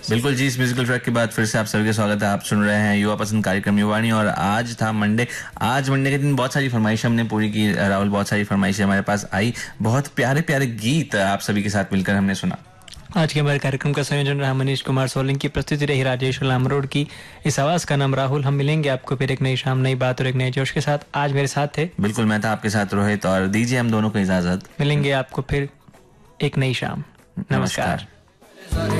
बिल्कुल जी, इस musical track के बाद फिर से आप सभी का स्वागत है। आप सुन रहे हैं युवा पसंद कार्यक्रम युवाणी और आज था मंडे। आज मंडे के दिन बहुत सारी फरमाइशें हमने पूरी की राहुल, बहुत सारी फरमाइशें हमारे पास आई, बहुत प्यारे प्यारे गीत आप सभी के साथ मिलकर हमने सुना। आज के हमारे कार्यक्रम का संयोजन रहा मनीष कुमार सोलंकी की, प्रस्तुति रही राजेश लामरोड की। इस आवाज का नाम राहुल। हम मिलेंगे आपको फिर एक नई शाम, नई बात और एक नए जोश के साथ। आज मेरे साथ थे, बिल्कुल मैं था आपके साथ रोहित, और दीजिए हम दोनों को इजाजत। मिलेंगे आपको फिर एक नई शाम। नमस्कार।